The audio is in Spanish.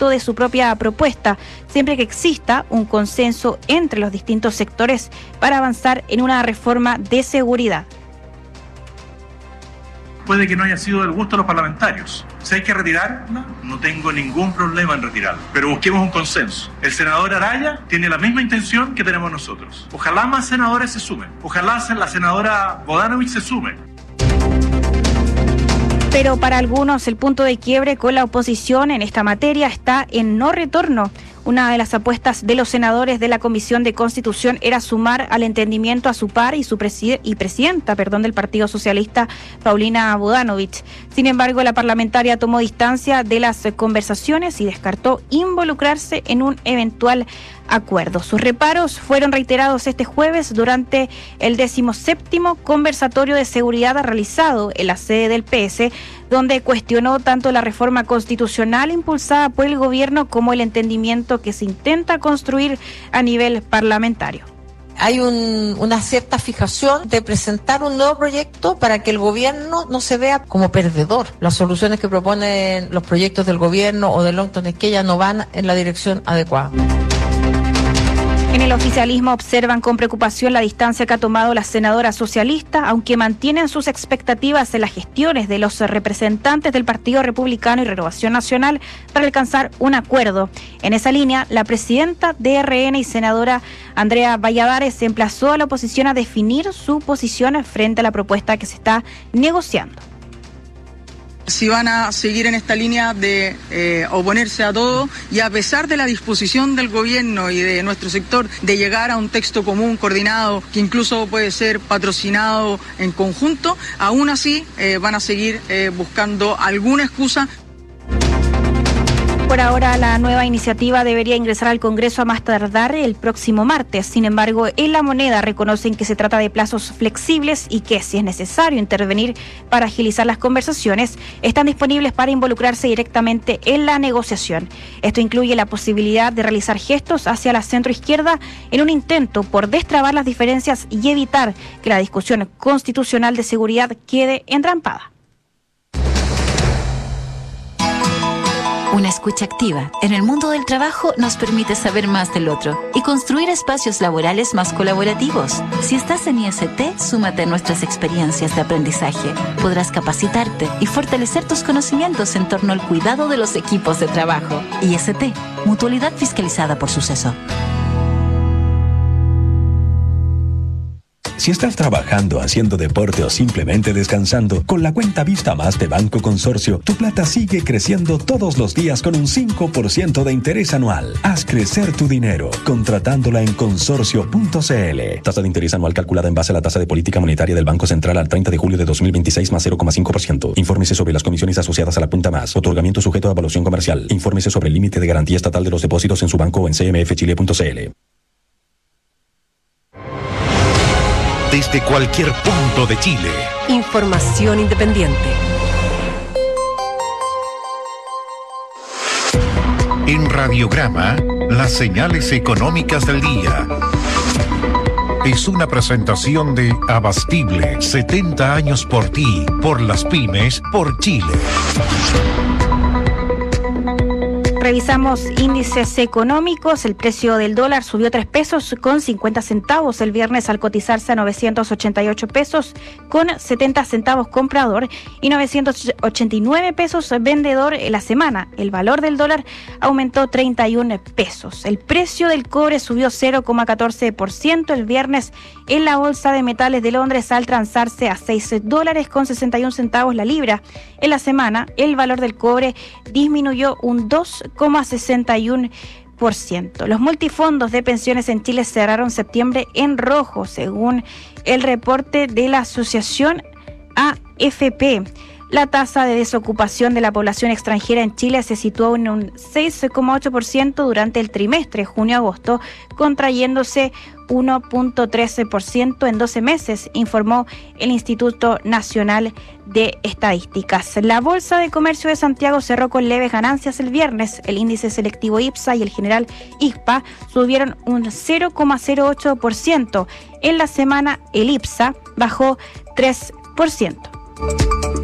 respecto de su propia propuesta, siempre que exista un consenso entre los distintos sectores para avanzar en una reforma de seguridad. Puede que no haya sido del gusto de los parlamentarios. Si hay que retirarla, no tengo ningún problema en retirarla. Pero busquemos un consenso. El senador Araya tiene la misma intención que tenemos nosotros. Ojalá más senadores se sumen. Ojalá la senadora Bodanovich se sume. Pero para algunos el punto de quiebre con la oposición en esta materia está en no retorno. Una de las apuestas de los senadores de la Comisión de Constitución era sumar al entendimiento a su par y presidenta del Partido Socialista, Paulina Bodanovich. Sin embargo, la parlamentaria tomó distancia de las conversaciones y descartó involucrarse en un eventual acuerdo. Sus reparos fueron reiterados este jueves durante el 17º conversatorio de seguridad realizado en la sede del PS, donde cuestionó tanto la reforma constitucional impulsada por el gobierno como el entendimiento que se intenta construir a nivel parlamentario. Hay una cierta fijación de presentar un nuevo proyecto para que el gobierno no se vea como perdedor. Las soluciones que proponen los proyectos del gobierno o de Longton Esquella no van en la dirección adecuada. En el oficialismo observan con preocupación la distancia que ha tomado la senadora socialista, aunque mantienen sus expectativas en las gestiones de los representantes del Partido Republicano y Renovación Nacional para alcanzar un acuerdo. En esa línea, la presidenta de RN y senadora Andrea Valladares emplazó a la oposición a definir su posición frente a la propuesta que se está negociando. Si van a seguir en esta línea de oponerse a todo, y a pesar de la disposición del gobierno y de nuestro sector de llegar a un texto común, coordinado, que incluso puede ser patrocinado en conjunto, aún así van a seguir buscando alguna excusa. Por ahora, la nueva iniciativa debería ingresar al Congreso a más tardar el próximo martes. Sin embargo, en La Moneda reconocen que se trata de plazos flexibles y que, si es necesario intervenir para agilizar las conversaciones, están disponibles para involucrarse directamente en la negociación. Esto incluye la posibilidad de realizar gestos hacia la centroizquierda en un intento por destrabar las diferencias y evitar que la discusión constitucional de seguridad quede entrampada. Una escucha activa en el mundo del trabajo nos permite saber más del otro y construir espacios laborales más colaborativos. Si estás en IST, súmate a nuestras experiencias de aprendizaje. Podrás capacitarte y fortalecer tus conocimientos en torno al cuidado de los equipos de trabajo. IST, Mutualidad fiscalizada por Suceso. Si estás trabajando, haciendo deporte o simplemente descansando, con la cuenta Vista Más de Banco Consorcio, tu plata sigue creciendo todos los días con un 5% de interés anual. Haz crecer tu dinero, contratándola en consorcio.cl. Tasa de interés anual calculada en base a la tasa de política monetaria del Banco Central al 30 de julio de 2026 más 0,5%. Infórmese sobre las comisiones asociadas a la cuenta Más. Otorgamiento sujeto a evaluación comercial. Infórmese sobre el límite de garantía estatal de los depósitos en su banco o en cmfchile.cl. Desde cualquier punto de Chile. Información independiente. En Radiograma, las señales económicas del día. Es una presentación de Abastible, 70 años por ti, por las pymes, por Chile. Revisamos índices económicos. El precio del dólar subió 3 pesos con 50 centavos el viernes al cotizarse a 988 pesos con 70 centavos comprador y 989 pesos vendedor en la semana. El valor del dólar aumentó 31 pesos. El precio del cobre subió 0,14% el viernes en la Bolsa de Metales de Londres al transarse a $6 con 61 centavos la libra. En la semana, el valor del cobre disminuyó un 2,61%. Los multifondos de pensiones en Chile cerraron septiembre en rojo, según el reporte de la asociación AFP. La tasa de desocupación de la población extranjera en Chile se situó en un 6,8% durante el trimestre junio-agosto, contrayéndose 1,13% en 12 meses, informó el Instituto Nacional de Estadísticas. La Bolsa de Comercio de Santiago cerró con leves ganancias el viernes. El índice selectivo IPSA y el general IGPA subieron un 0,08%. En la semana, el IPSA bajó 3%.